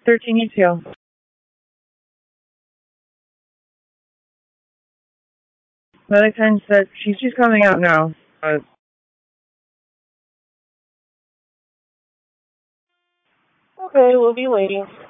13 ETL. Medic 10 said she's just coming out now. Okay, we'll be waiting.